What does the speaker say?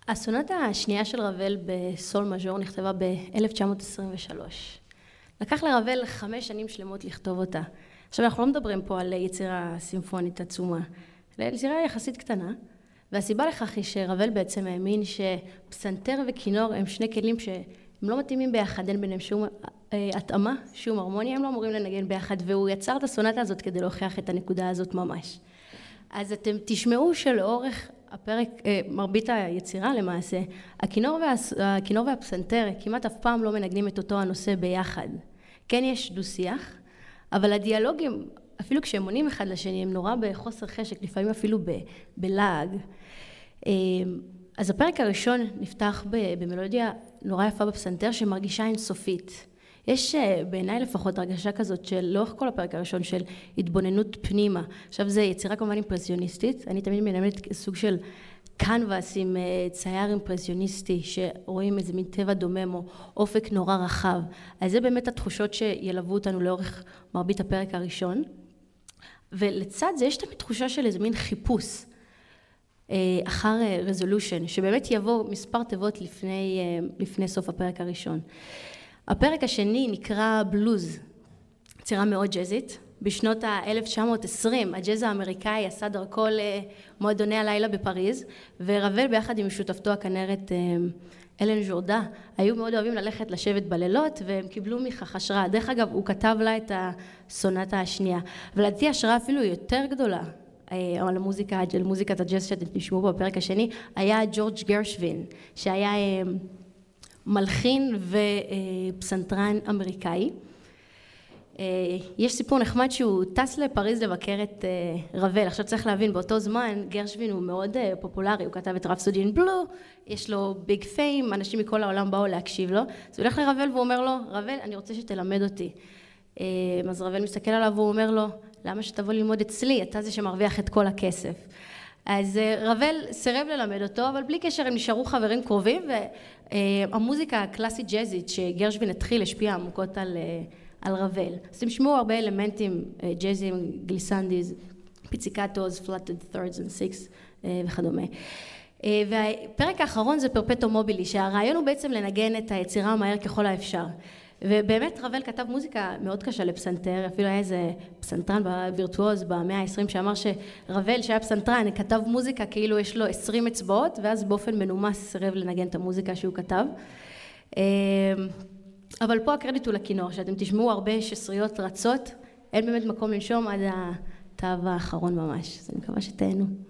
הסונטה השנייה של רבל בסול מז'ור נכתבה ב-1923. לקח לרבל 5 שנים שלמות לכתוב אותה. עכשיו אנחנו לא מדברים פה על יצירה סימפונית עצומה, אלא יצירה יחסית קטנה, והסיבה לכך היא שרבל בעצם האמין שפסנתר וכינור הם שני כלים שהם לא מתאימים ביחד, אין ביניהם שום התאמה, שום הרמוניה, הם לא אמורים לנגן ביחד, והוא יצר את הסונטה הזאת כדי להוכיח את הנקודה הזאת ממש. אז אתם תשמעו שלאורך הפרק, מרבית היצירה למעשה, הכינור והפסנתר כמעט אף פעם לא מנגנים את אותו הנושא ביחד. כן יש דו-שיח, אבל הדיאלוגים, אפילו כשהם עונים אחד לשני, הם נורא בחוסר חשק, לפעמים אפילו בלעג. אז הפרק הראשון נפתח במלודיה נורא יפה בפסנתר שמרגישה אינסופית. יש בעיניי לפחות הרגשה כזאת של לאורך כל הפרק הראשון של התבוננות פנימה. עכשיו זה יצירה כמובן אימפרסיוניסטית, אני תמיד מנהלת סוג של קנבס עם צייר אימפרסיוניסטי שרואים איזה מין טבע דומם או אופק נורא רחב. אז זה באמת התחושות שילוו אותנו לאורך מרבית הפרק הראשון. ולצד זה יש תמיד תחושה של איזה מין חיפוש אחר רזולושן, שבאמת יבוא מספר תיבות לפני סוף הפרק הראשון. הפרק השני נקרא בלוז, יצירה מאוד ג'אזית. בשנות ה-1920 הג'אז האמריקאי עשה דרכו למועדוני הלילה בפריז, ורבל ביחד עם שותפתו הכנרת אלן ז'ורדה היו מאוד אוהבים ללכת לשבת בלילות, והם קיבלו מכך השראה. דרך אגב, הוא כתב לה את הסונטה השנייה, ולדעתי השראה אפילו יותר גדולה על מוזיקת הג'אז שאתם תשמעו בפרק השני, היה ג'ורג' גרשווין, שהיה מלחין ופסנתרן אמריקאי. יש סיפור נחמד שהוא טס לפריז לבקר את רבל. עכשיו צריך להבין, באותו זמן גרשווין הוא מאוד פופולרי, הוא כתב את רפסודי אין בלו, יש לו ביג פיים, אנשים מכל העולם באו להקשיב לו. אז הוא הולך לרבל והוא אומר לו, רבל, אני רוצה שתלמד אותי. אז רבל מסתכל עליו והוא אומר לו, למה שתבוא ללמוד אצלי? אתה זה שמרוויח את כל הכסף. אז רבל סירב ללמד אותו, אבל בלי קשר הם נשארו חברים קרובים, והמוזיקה הקלאסית ג'אזית שגרשווין התחיל השפיע עמוקות על רבל. אז תשמעו הרבה אלמנטים ג'אזיים, גליסנדיז, פיציקטוס, פלאטד thirds and sixths וכדומה. והפרק האחרון זה פרפטו מובילי, שהרעיון הוא בעצם לנגן את היצירה מהר ככל האפשר. ובאמת רבל כתב מוזיקה מאוד קשה לפסנתר, אפילו היה איזה פסנתרן וירטואוז במאה ה-20 שאמר שרבל שהיה פסנתרן כתב מוזיקה כאילו יש לו 20 אצבעות, ואז באופן מנומס סירב לנגן את המוזיקה שהוא כתב. אבל פה הקרדיט הוא לכינור, שאתם תשמעו הרבה שסריות רצות, אין באמת מקום לנשום עד התו האחרון ממש, אז אני מקווה שתהנו.